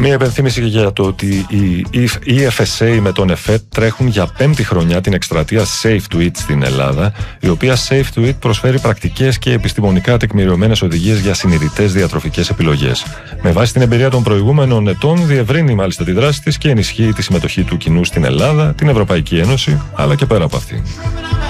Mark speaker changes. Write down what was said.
Speaker 1: Μία υπενθύμηση για το ότι η FSA με τον ΕΦΕΤ τρέχουν για 5η χρονιά την εκστρατεία Safe to Eat στην Ελλάδα, η οποία Safe to Eat προσφέρει πρακτικές και επιστημονικά τεκμηριωμένες οδηγίες για συνειδητές διατροφικές επιλογές. Με βάση την εμπειρία των προηγούμενων ετών, διευρύνει μάλιστα τη δράση της και ενισχύει τη συμμετοχή του κοινού στην Ελλάδα, την Ευρωπαϊκή Ένωση, αλλά και πέρα από αυτή.